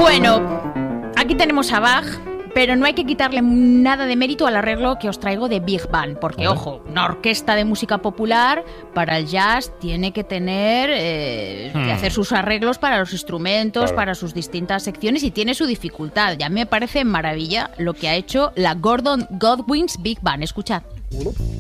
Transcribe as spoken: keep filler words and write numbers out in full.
Bueno, aquí tenemos a Bach, pero no hay que quitarle nada de mérito al arreglo que os traigo de Big Band, porque, ojo, una orquesta de música popular para el jazz tiene que tener eh, hmm. que hacer sus arreglos para los instrumentos, claro. para sus distintas secciones, y tiene su dificultad. Ya me parece maravilla lo que ha hecho la Gordon Goodwin's Big Band. Escuchad.